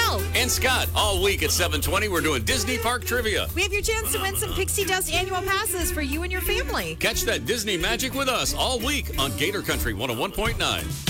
Mel. And Scott. All week at 7:20, we're doing Disney Park Trivia. We have your chance to win some Pixie Dust annual passes for you and your family. Catch that Disney magic with us all week on Gator Country 101.9.